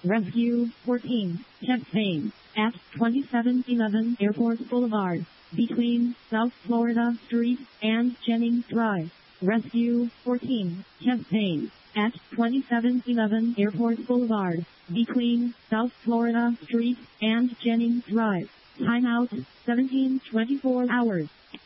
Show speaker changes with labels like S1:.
S1: Rescue 14, chest pain, at 2711 Airport Boulevard, between South Florida Street and Jennings Drive. Rescue 14, chest pain, at 2711 Airport Boulevard, between South Florida Street and Jennings Drive. Timeout, 17:24 hours.